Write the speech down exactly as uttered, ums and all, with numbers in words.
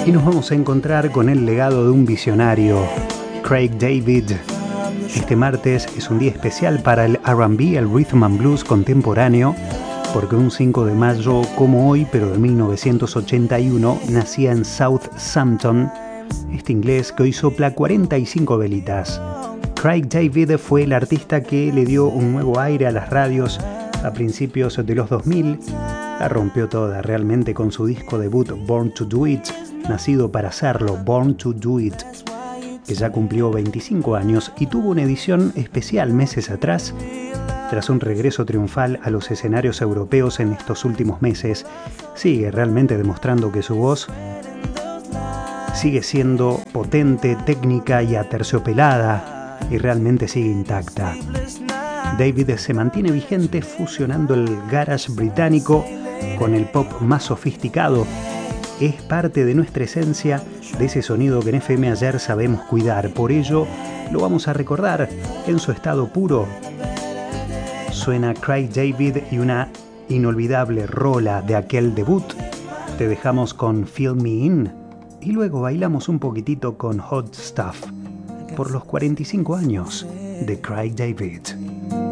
Y nos vamos a encontrar con el legado de un visionario, Craig David. Este martes es un día especial para el R and B, el Rhythm and Blues contemporáneo, porque un cinco de mayo, como hoy, pero de mil novecientos ochenta y uno, nacía en Southampton este inglés que hoy sopla cuarenta y cinco velitas. Craig David fue el artista que le dio un nuevo aire a las radios a principios de los dos mil. La rompió toda realmente con su disco debut Born to Do It, nacido para hacerlo, Born to Do It, que ya cumplió veinticinco años y tuvo una edición especial meses atrás. Tras un regreso triunfal a los escenarios europeos en estos últimos meses, sigue realmente demostrando que su voz sigue siendo potente, técnica y aterciopelada, y realmente sigue intacta. David se mantiene vigente fusionando el garage británico con el pop más sofisticado. Es parte de nuestra esencia, de ese sonido que en F M Ayer sabemos cuidar. Por ello, lo vamos a recordar en su estado puro. Suena Craig David y una inolvidable rola de aquel debut. Te dejamos con Fill Me In y luego bailamos un poquitito con Hot Stuff por los cuarenta y cinco años de Craig David.